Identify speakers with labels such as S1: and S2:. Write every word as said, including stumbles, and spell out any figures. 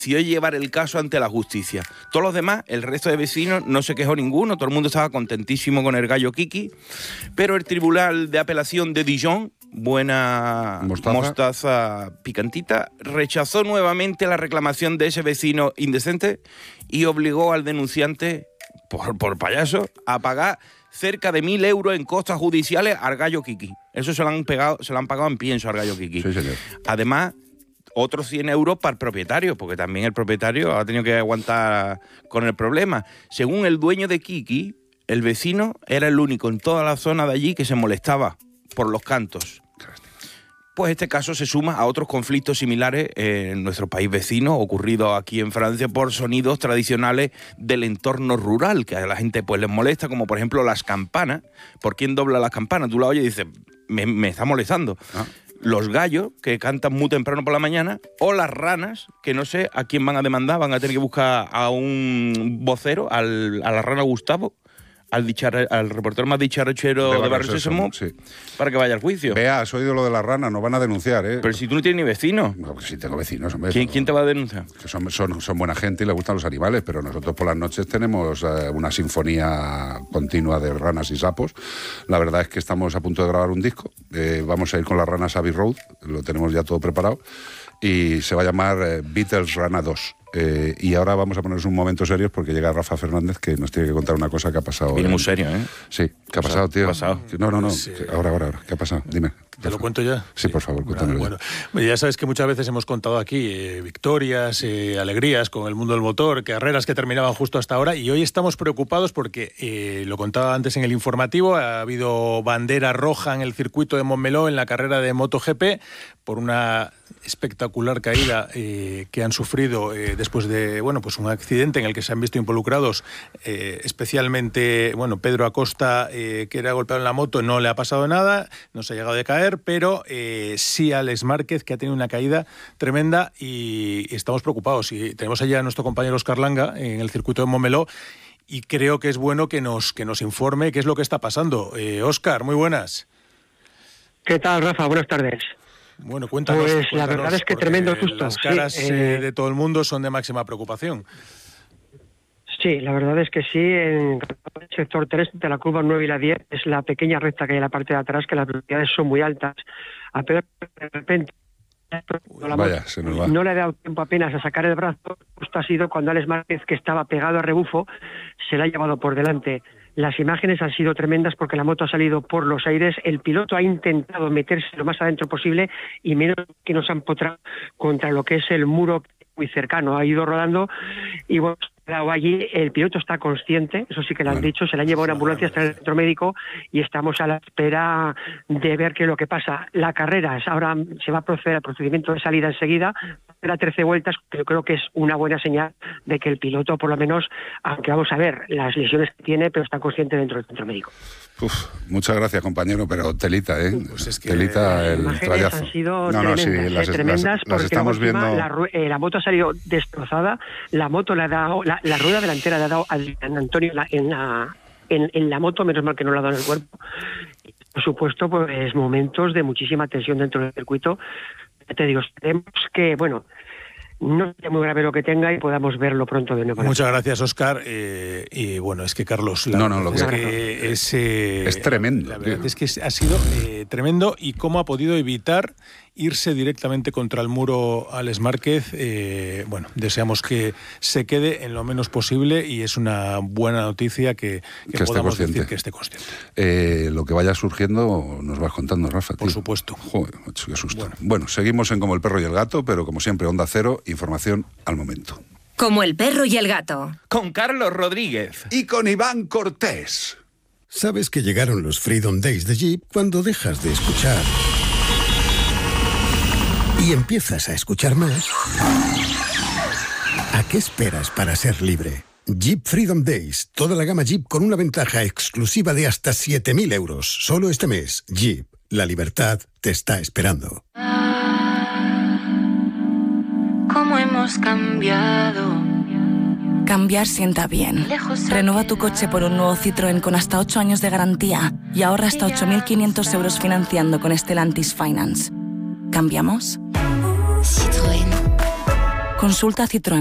S1: decidió llevar el caso ante la justicia. Todos los demás, el resto de vecinos, no se quejó ninguno, todo el mundo estaba contentísimo con el gallo Kiki, pero el Tribunal de Apelación de Dijon, buena mostaza. mostaza picantita, rechazó nuevamente la reclamación de ese vecino indecente y obligó al denunciante, por, por payaso, a pagar cerca de mil euros en costas judiciales al gallo Kiki. Eso se lo han, pegado, se lo han pagado en pienso al gallo Kiki.
S2: Sí, señor.
S1: Además, otros cien euros para el propietario, porque también el propietario ha tenido que aguantar con el problema. Según el dueño de Kiki, el vecino era el único en toda la zona de allí que se molestaba por los cantos. Pues este caso se suma a otros conflictos similares en nuestro país vecino, ocurridos aquí en Francia por sonidos tradicionales del entorno rural, que a la gente pues les molesta, como por ejemplo las campanas. ¿Por quién dobla las campanas? Tú la oyes y dices, me, me está molestando. Ah. Los gallos, que cantan muy temprano por la mañana, o las ranas, que no sé a quién van a demandar, van a tener que buscar a un vocero, al, a la rana Gustavo, al, dichar, al reportero más dicharachero de, de Barrio Sésamo, sí, para que vaya al juicio.
S2: Vea, has oído lo de la rana, nos van a denunciar, ¿eh?
S1: Pero si tú no tienes ni vecinos.
S2: No, pues sí tengo vecinos, hombre.
S1: ¿Quién, ¿Quién te va a denunciar?
S2: Que son, son, son buena gente y les gustan los animales, pero nosotros por las noches tenemos eh, una sinfonía continua de ranas y sapos. La verdad es que estamos a punto de grabar un disco. Eh, vamos a ir con las ranas Abbey Road, lo tenemos ya todo preparado, y se va a llamar eh, Beatles Rana dos. Eh, y ahora vamos a ponernos un momento serios porque llega Rafa Fernández, que nos tiene que contar una cosa que ha pasado.
S1: Viene muy serio, ¿eh?
S2: Sí, ¿qué ha pasado, tío?
S1: ¿Qué ha pasado?
S2: No, no, no,
S3: sí.
S2: ahora, ahora, ahora, ¿qué ha pasado? Dime.
S3: ¿Te lo cuento ya?
S2: Sí, por favor, cuéntamelo.
S3: Bueno, bueno, ya sabes que muchas veces hemos contado aquí eh, victorias, eh, alegrías con el mundo del motor, carreras que terminaban justo hasta ahora, y hoy estamos preocupados porque, eh, lo contaba antes en el informativo, ha habido bandera roja en el circuito de Montmeló en la carrera de MotoGP por una espectacular caída eh, que han sufrido eh, después de bueno pues un accidente en el que se han visto involucrados eh, especialmente bueno Pedro Acosta, eh, que era golpeado en la moto, no le ha pasado nada, no se ha llegado a caer, pero eh, sí Alex Márquez, que ha tenido una caída tremenda, y, y estamos preocupados. Y tenemos allá a nuestro compañero Óscar Langa en el circuito de Montmeló, y creo que es bueno que nos, que nos informe qué es lo que está pasando. Eh, Óscar, muy buenas.
S4: ¿Qué tal, Rafa? Buenas tardes.
S3: Bueno, cuéntanos.
S4: Pues
S3: cuéntanos,
S4: la verdad es que tremendo susto.
S3: Las caras
S4: sí,
S3: eh,
S4: eh,
S3: de todo el mundo son de máxima preocupación.
S4: Sí, la verdad es que sí. En el sector tres, de la curva nueve y la diez, es la pequeña recta que hay en la parte de atrás, que las velocidades son muy altas. A Pedro, de repente,
S2: Uy, vaya, se nos va.
S4: No le ha dado tiempo apenas a sacar el brazo. Justo ha sido cuando Alex Márquez, que estaba pegado a rebufo, se la ha llevado por delante. Las imágenes han sido tremendas porque la moto ha salido por los aires, el piloto ha intentado meterse lo más adentro posible y menos que nos han potrado contra lo que es el muro muy cercano, ha ido rodando y bueno, allí el piloto está consciente, eso sí que le han bueno, dicho, se le ha llevado una ambulancia hasta el centro médico y estamos a la espera de ver qué es lo que pasa. La carrera es ahora, se va a proceder al procedimiento de salida enseguida, a trece vueltas, pero creo que es una buena señal de que el piloto, por lo menos, aunque vamos a ver las lesiones que tiene, pero está consciente dentro del centro médico.
S2: Uf, muchas gracias, compañero, pero telita, ¿eh?
S3: Pues es que
S4: las
S2: telita el trayazo.
S4: Han sido
S2: no, no,
S4: tremendas,
S2: sí, las,
S4: eh, tremendas
S2: las, las
S4: porque
S2: estamos
S4: encima,
S2: viendo.
S4: La, eh, la moto ha salido destrozada, la moto le ha dado, la, la rueda delantera le ha dado a Antonio en la, en, la, en, en la moto, menos mal que no le ha dado en el cuerpo. Por supuesto, pues momentos de muchísima tensión dentro del circuito. Te digo, esperemos que, bueno, no sea muy grave lo que tenga y podamos verlo pronto de nuevo.
S3: Muchas gracias, Óscar. Eh, y bueno, es que Carlos, la
S2: no, no, lo
S3: es,
S2: que
S3: que es, eh,
S2: es tremendo.
S3: La verdad
S2: tío.
S3: es que ha sido eh, tremendo, y cómo ha podido evitar irse directamente contra el muro Alex Márquez. Eh, bueno, deseamos que se quede en lo menos posible y es una buena noticia que, que,
S2: que
S3: podamos
S2: esté
S3: decir que esté consciente.
S2: Eh, lo que vaya surgiendo nos vas contando, Rafa.
S3: Por
S2: tío.
S3: supuesto.
S2: Joder, macho, qué susto.
S3: Bueno.
S2: bueno, seguimos en Como el perro y el gato, pero como siempre, Onda Cero, información al momento.
S5: Como el perro y el gato.
S1: Con Carlos Rodríguez.
S2: Y con Iván Cortés.
S6: Sabes que llegaron los Freedom Days de Jeep cuando dejas de escuchar y empiezas a escuchar más. ¿A qué esperas para ser libre? Jeep Freedom Days. Toda la gama Jeep con una ventaja exclusiva de hasta siete mil euros. Solo este mes. Jeep. La libertad te está esperando.
S7: ¿Cómo hemos cambiado?
S5: Cambiar sienta bien. Renueva tu coche por un nuevo Citroën con hasta ocho años de garantía y ahorra hasta ocho mil quinientos euros financiando con Stellantis Finance. ¿Cambiamos?
S7: Citroën.
S5: Consulta Citroën.